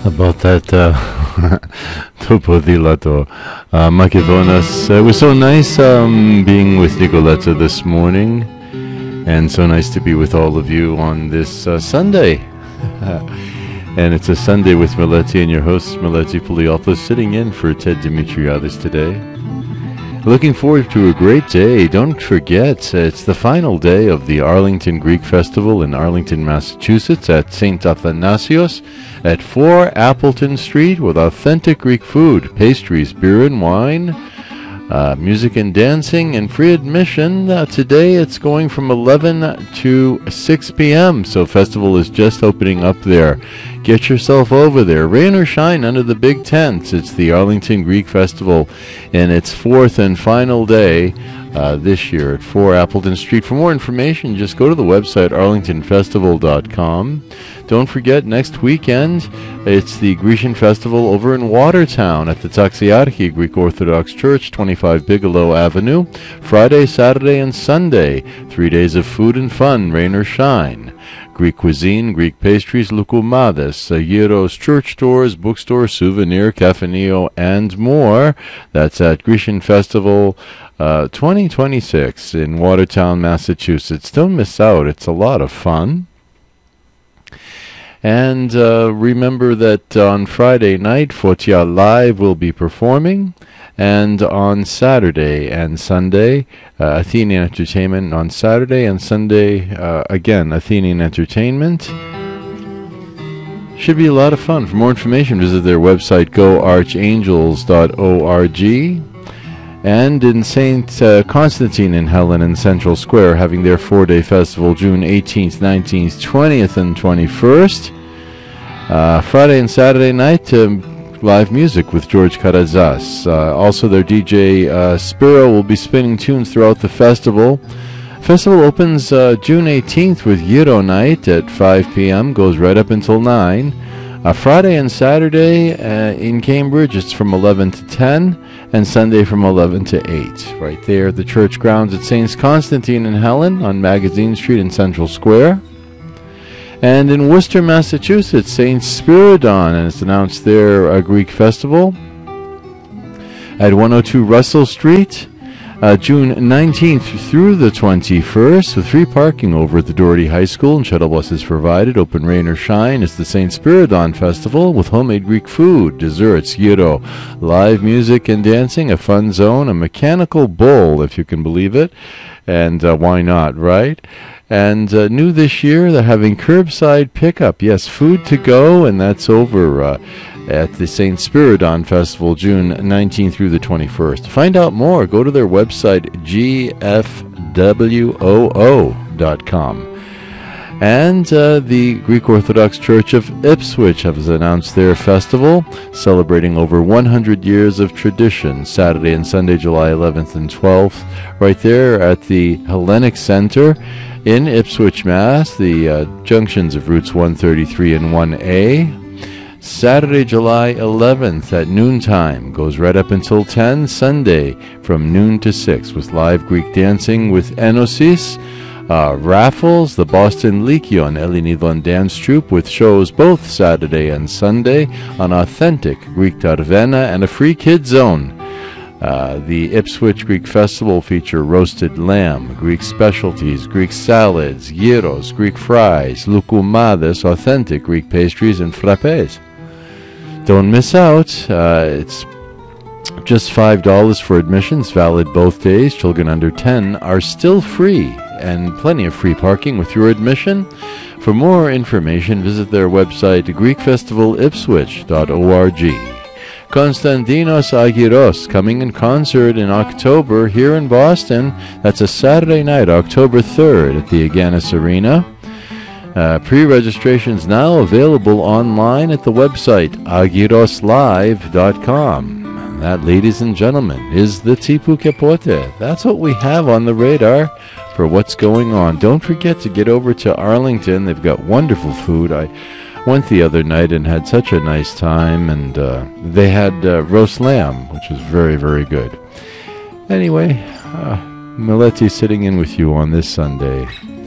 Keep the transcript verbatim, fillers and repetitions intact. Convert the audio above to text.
About that, uh, Topodilato, uh, Makevonas. Uh, it was so nice um, being with Nicoletta this morning, and so nice to be with all of you on this uh, Sunday. And it's a Sunday with Meleti and your host, Meleti Poliopoulos, sitting in for Ted Dimitriadis today. Looking forward to a great day. Don't forget, uh, it's the final day of the Arlington Greek Festival in Arlington, Massachusetts at Saint Athanasios at four Appleton Street with authentic Greek food, pastries, beer and wine, uh, music and dancing, and free admission. Uh, today it's going from eleven to six p.m., so festival is just opening up there. Get yourself over there. Rain or shine under the big tents. It's the Arlington Greek Festival in its fourth and final day uh, this year at four Appleton Street. For more information, just go to the website arlington festival dot com. Don't forget, next weekend, it's the Grecian Festival over in Watertown at the Taxiarchi Greek Orthodox Church, twenty-five Bigelow Avenue. Friday, Saturday, and Sunday. Three days of food and fun, rain or shine. Greek cuisine, Greek pastries, loukoumades, gyros, church stores, bookstore, souvenir, cafeneo, and more. That's at Grecian Festival uh, twenty twenty-six in Watertown, Massachusetts. Don't miss out. It's a lot of fun. And uh, remember that on Friday night, Fotia Live will be performing. And on Saturday and Sunday, uh, Athenian Entertainment on Saturday and Sunday, uh, again, Athenian Entertainment. Should be a lot of fun. For more information, visit their website, go archangels dot org. And in Saint Uh, Constantine in Helen in Central Square, having their four-day festival, June eighteenth, nineteenth, twentieth, and twenty-first. Uh, Friday and Saturday night, um, live music with George Karazas. Uh, also, their D J uh, Spiro will be spinning tunes throughout the festival. Festival opens uh, June eighteenth with Gyro Night at five p.m., goes right up until nine. Uh, Friday and Saturday uh, in Cambridge, it's from eleven to ten, and Sunday from eleven to eight. Right there at the church grounds at Saint Constantine and Helen on Magazine Street in Central Square. And in Worcester, Massachusetts, Saint Spiridon, and it's announced their uh, Greek festival at one oh two Russell Street, uh, June nineteenth through the twenty-first, with free parking over at the Doherty High School, and shuttle buses provided. Open rain or shine. It's the Saint Spiridon Festival with homemade Greek food, desserts, gyro, live music and dancing, a fun zone, a mechanical bull, if you can believe it, and uh, why not, right? And uh, new this year, they're having curbside pickup. Yes, food to go, and that's over uh, at the Saint Spiridon Festival, June nineteenth through the twenty-first. To find out more, go to their website, g f w o o dot com. And uh, the Greek Orthodox Church of Ipswich has announced their festival, celebrating over one hundred years of tradition, Saturday and Sunday, July eleventh and twelfth, right there at the Hellenic Center in Ipswich, Mass, the uh, junctions of routes one thirty-three and one A. Saturday, July eleventh at noontime, goes right up until ten. Sunday from noon to six with live Greek dancing with Enosis, uh, raffles, the Boston Lyceon Elinidon Dance Troupe with shows both Saturday and Sunday on authentic Greek Tarvena, and a free kid zone. Uh, the Ipswich Greek Festival feature roasted lamb, Greek specialties, Greek salads, gyros, Greek fries, loukoumades, authentic Greek pastries, and frappes. Don't miss out. Uh, it's just five dollars for admissions, valid both days. Children under ten are still free, and plenty of free parking with your admission. For more information, visit their website, greek festival ipswich dot org. Konstantinos Agiros, coming in concert in October here in Boston. That's a Saturday night, October third, at the Agganis Arena. Uh, pre-registrations now available online at the website, agiros live dot com. And that, ladies and gentlemen, is the Tipu Capote. That's what we have on the radar for what's going on. Don't forget to get over to Arlington. They've got wonderful food. I went the other night and had such a nice time, and uh, they had uh, roast lamb, which was very, very good. Anyway, uh, Meleti sitting in with you on this Sunday.